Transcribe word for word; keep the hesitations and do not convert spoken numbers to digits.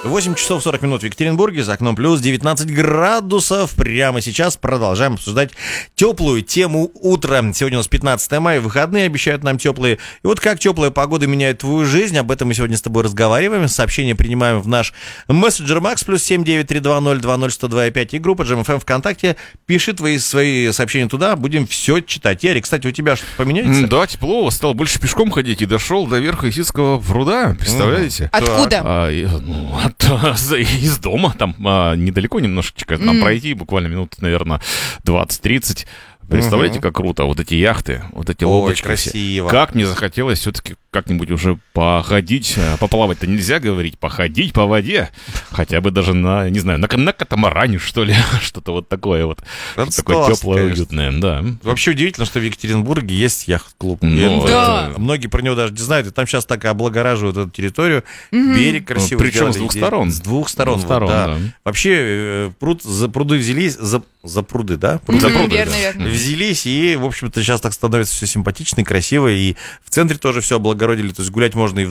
восемь часов сорок минут в Екатеринбурге, за окном плюс девятнадцать градусов. Прямо сейчас продолжаем обсуждать теплую тему утра. Сегодня у нас пятнадцатое мая, выходные обещают нам теплые. И вот как теплая погода меняет твою жизнь, об этом мы сегодня с тобой разговариваем. Сообщения принимаем в наш мессенджер Макс, плюс семь девять три два ноль два ноль сто два пять, и группа джем эф эм ВКонтакте. Пиши твои свои сообщения туда, будем все читать. Ярик, кстати, у тебя что-то поменяется? Да, тепло, стал больше пешком ходить и дошел до верха Исидского пруда, представляете? Откуда? А, и, ну, от, из дома, там а, недалеко немножечко, там mm. пройти буквально минут, наверное, двадцать-тридцать. Представляете, uh-huh. как круто, вот эти яхты, вот эти лодочки. Ой, красиво. Как мне захотелось все-таки как-нибудь уже походить, поплавать-то нельзя говорить, походить по воде, хотя бы даже на, не знаю, на, на катамаране, что ли, что-то вот такое вот, что такое теплое, уютное, да. Вообще удивительно, что в Екатеринбурге есть яхт-клуб. Ну, да. это, многие про него даже не знают, и там сейчас так облагораживают эту территорию, mm-hmm. берег красиво Причем сделали, с двух сторон. С двух сторон, с двух сторон, вот, да. да. Вообще пруд, за пруды взялись, за, за пруды, да? Пруд, mm-hmm. за пруды, верно, да. верно. Взялись, и, в общем-то, сейчас так становится все симпатично и красиво, и в центре тоже все облагородили, то есть гулять можно и в